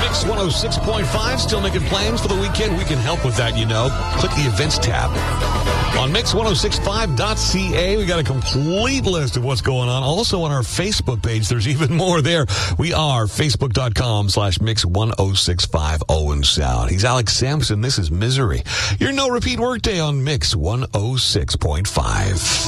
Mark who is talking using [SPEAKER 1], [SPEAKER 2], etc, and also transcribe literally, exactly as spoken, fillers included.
[SPEAKER 1] Mix one oh six point five, still making plans for the weekend? We can help with that, you know. Click the events tab on mix ten sixty-five dot c a. We got a complete list of what's going on. Also on our Facebook page, there's even more there. We are facebook.com slash mix 1065 Owen Sound. He's Alex Sampson. This is Misery. Your no repeat workday on Mix one oh six point five.